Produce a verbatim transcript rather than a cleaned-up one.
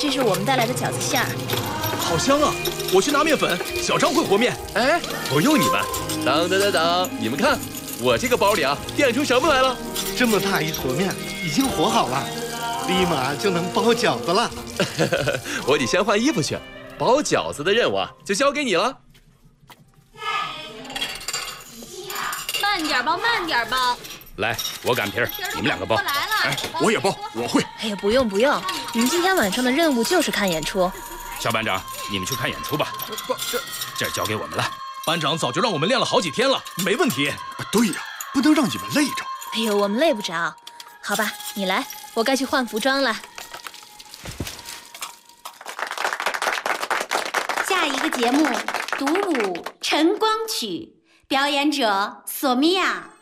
这是我们带来的饺子馅儿， 好香啊！我去拿面粉，小张会和面。 哎，不用你们。当当当当，你们看，我这个包里啊，变出什么来了？ 这么大一坨面，已经和好了，立马就能包饺子了。 我得先换衣服去，包饺子的任务啊，就交给你了。 慢点包，慢点包。 来，我擀皮儿，你们两个包。 来了， 哎，我也包，我会。 哎呀，不用不用，你们今天晚上的任务就是看演出。 小班长，你们去看演出吧。 不，这这交给我们了。 班长早就让我们练了好几天了，没问题。 对呀，不能让你们累着。 哎呦，我们累不着。好吧，你来，我该去换服装了。 下一个节目《独舞晨光曲》，表演者索米娅。